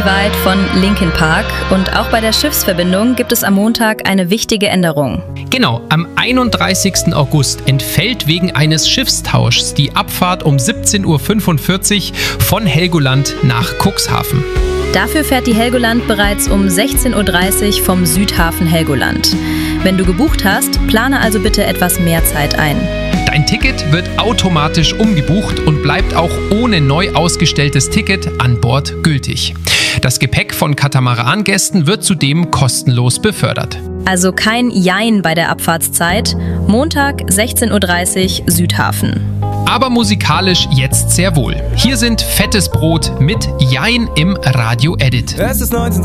Divide von Linkin Park und auch bei der Schiffsverbindung gibt es am Montag eine wichtige Änderung. Genau, am 31. August entfällt wegen eines Schiffstauschs die Abfahrt um 17.45 Uhr von Helgoland nach Cuxhaven. Dafür fährt die Helgoland bereits um 16.30 Uhr vom Südhafen Helgoland. Wenn du gebucht hast, plane also bitte etwas mehr Zeit ein. Dein Ticket wird automatisch umgebucht und bleibt auch ohne neu ausgestelltes Ticket an Bord gültig. Das Gepäck von Katamaran-Gästen wird zudem kostenlos befördert. Also kein Jein bei der Abfahrtszeit. Montag 16.30 Uhr Südhafen. Aber musikalisch jetzt sehr wohl. Hier sind Fettes Brot mit Jein im Radio-Edit. Es ist 19